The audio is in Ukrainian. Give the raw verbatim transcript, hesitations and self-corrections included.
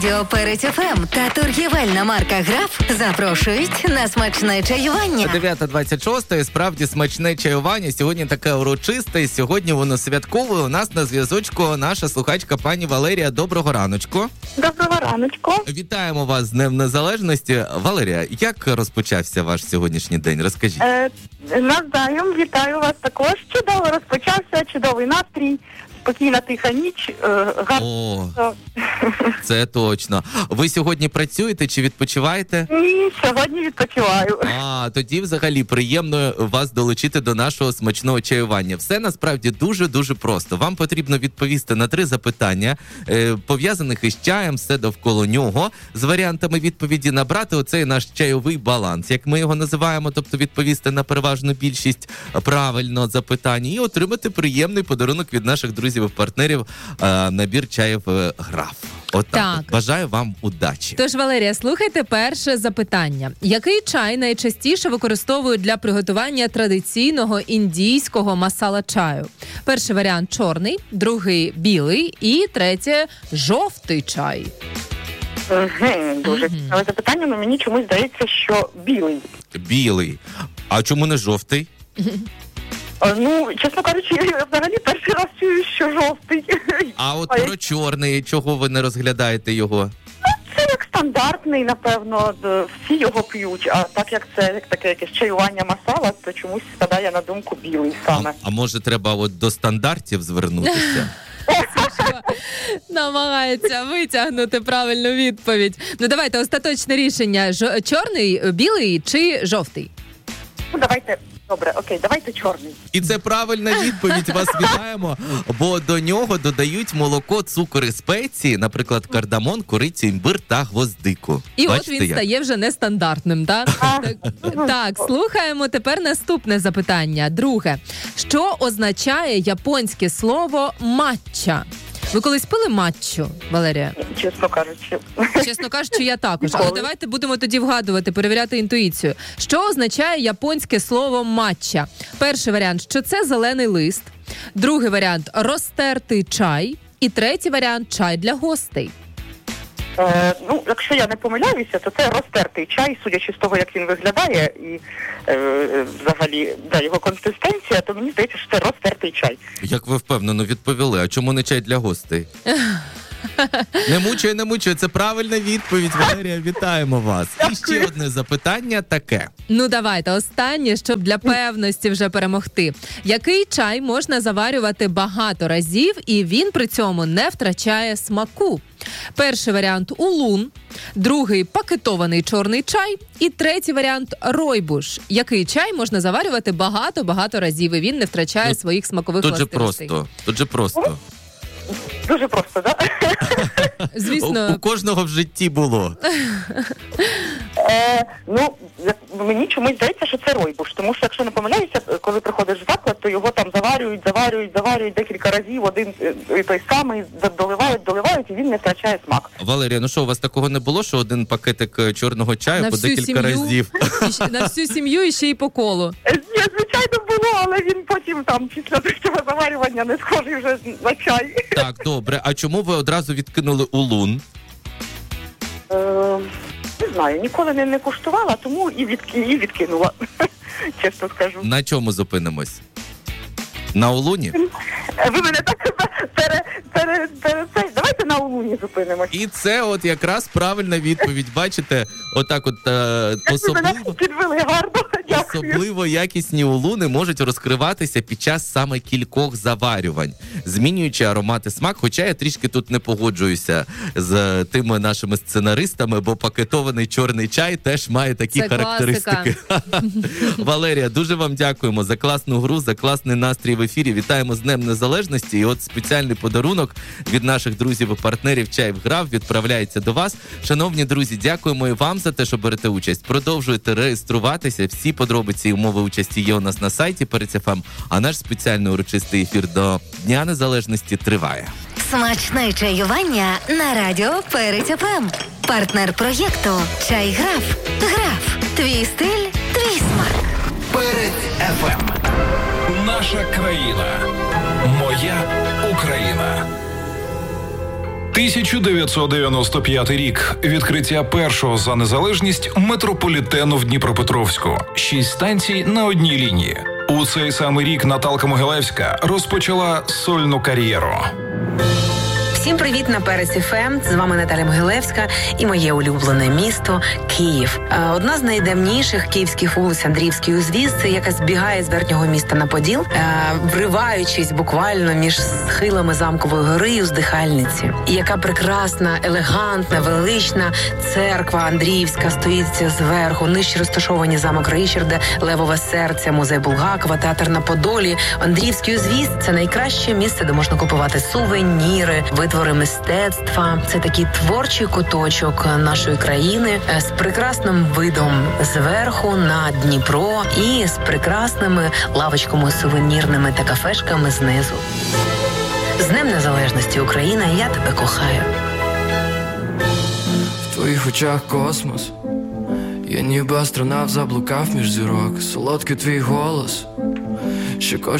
Радіо Перець ФМ та торгівельна марка «Граф» запрошують на смачне чаювання. дев'ята двадцять шість, справді смачне чаювання. Сьогодні таке урочисте, сьогодні воно святкове. У нас на зв'язочку наша слухачка пані Валерія. Доброго раночку. Доброго раночку. Вітаємо вас з Днем Незалежності. Валерія, як розпочався ваш сьогоднішній день? Розкажіть. Е, навзаєм, вітаю вас також. Чудово розпочався, чудовий настрій. Спокійна тиха ніч, е, гарно. О, це точно. Ви сьогодні працюєте чи відпочиваєте? Ні, сьогодні відпочиваю. А, тоді взагалі приємно вас долучити до нашого смачного чаювання. Все насправді дуже-дуже просто. Вам потрібно відповісти на три запитання, е, пов'язаних із чаєм, все довкола нього. З варіантами відповіді набрати оцей наш чайовий баланс, як ми його називаємо, тобто відповісти на переважну більшість правильно запитань і отримати приємний подарунок від наших друзів і партнерів, е, набір чаїв «Граф». Отак. От. Бажаю вам удачі. Тож, Валерія, слухайте перше запитання. Який чай найчастіше використовують для приготування традиційного індійського масала-чаю? Перший варіант – чорний, другий – білий і третє – жовтий чай. Угу, дуже цікаве запитання, але мені чомусь здається, що білий. Білий. А чому не жовтий? Ну, чесно кажучи, я взагалі перший раз чую, що жовтий. А от про чорний, чого ви не розглядаєте його? Ну, це як стандартний, напевно, всі його п'ють, а так як це як таке якесь чаювання масала, то чомусь спадає на думку білий саме. А, а може треба от до стандартів звернутися? Намагається витягнути правильну відповідь. Ну, давайте, остаточне рішення. Ж- чорний, білий чи жовтий? Ну, давайте... Добре, окей, давайте чорний. І це правильна відповідь, вас вітаємо, бо до нього додають молоко, цукор і спеції, наприклад, кардамон, корицю, імбир та гвоздику. І Бачите, от він як? стає вже нестандартним, так? так? Так, слухаємо тепер наступне запитання. Друге. Що означає японське слово «матча»? Ви колись пили матчу, Валерія? Чесно кажучи. Чесно кажучи, я також. Але давайте будемо тоді вгадувати, перевіряти інтуїцію. Що означає японське слово «матча»? Перший варіант, що це зелений лист. Другий варіант – розтертий чай. І третій варіант – чай для гостей. Е, ну, якщо я не помиляюся, то це розтертий чай, судячи з того, як він виглядає, і е, взагалі да, його консистенція, то мені здається, що це розтертий чай. Як ви впевнено відповіли, а чому не чай для гостей? Не мучує, не мучує, це правильна відповідь, Валерія, вітаємо вас. І ще одне запитання таке. Ну давайте, останнє, щоб для певності вже перемогти. Який чай можна заварювати багато разів і він при цьому не втрачає смаку? Перший варіант – улун, другий – пакетований чорний чай і третій варіант – ройбуш. Який чай можна заварювати багато-багато разів і він не втрачає ну, своїх смакових тут же властивостей? Просто, тут же просто. Дуже просто, так? Да? Звісно. У, у кожного в житті було. Е, ну, мені чомусь здається, що це ройбуш, тому що, якщо не помиляюся, коли приходиш в заклад, то його там заварюють, заварюють, заварюють декілька разів, один і той самий, доливають, доливають, і він не втрачає смак. Валерія, ну що, у вас такого не було, що один пакетик чорного чаю на по декілька сім'ю, разів? І, на всю сім'ю і ще й по колу. Ні, звичайно, було, але він потім там після цього заварювання не схожий вже на чай. Так, добре. А чому ви одразу відкинули улун? Е, не знаю, ніколи не, не куштувала, тому і, від, і відкинула, чесно скажу. На чому зупинимось? На улуні? Ви мене так пере, пере, пере, пере, давайте на улуні зупинимось. І це от якраз правильна відповідь. Бачите, отак от е, особливо, Ви мене підвели гарно, дякую. особливо якісні улуни можуть розкриватися під час саме кількох заварювань, змінюючи аромат і смак. Хоча я трішки тут не погоджуюся з тими нашими сценаристами, бо пакетований чорний чай теж має такі це характеристики. Валерія, дуже вам дякуємо за класну гру, за класний настрій в ефірі. Вітаємо з Днем Незалежності. І от спеціальний подарунок від наших друзів і партнерів «Чай Граф» відправляється до вас. Шановні друзі, дякуємо і вам за те, що берете участь. Продовжуйте реєструватися. Всі подробиці і умови участі є у нас на сайті Перець еф ем, а наш спеціальний урочистий ефір до Дня Незалежності триває. Смачне чаювання на радіо Перець еф ем. Партнер проєкту «Чай Граф». Граф. Твій стиль, твій смак. Перець еф ем. Наша країна. Моя Україна. тисяча дев'ятсот дев'яносто п'ятий рік. Відкриття першого за незалежність метрополітену в Дніпропетровську. Шість станцій на одній лінії. У цей самий рік Наталка Могилевська розпочала сольну кар'єру. Всім привіт на Перець еф ем. З вами Наталя Могилевська і моє улюблене місто Київ. Одна з найдавніших київських вулиць Андріївський узвіз, яка збігає з верхнього міста на Поділ, вриваючись буквально між схилами Замкової гори і Уздихальниці. І яка прекрасна, елегантна, велична церква Андріївська стоїть зверху. Нижче розташовані замок Ричарда, Левове серце, музей Булгакова, театр на Подолі. Андріївський узвіз – це найкраще місце, де можна купувати сувеніри, витвори мистецтва. Це такий творчий куточок нашої країни з прекрасним видом зверху на Дніпро і з прекрасними лавочками сувенірними та кафешками знизу. З Днем Незалежності України, я тебе кохаю. В твоїх очах космос. Я ніби астронавт заблукав між зірок. Солодкий твій голос, що кожен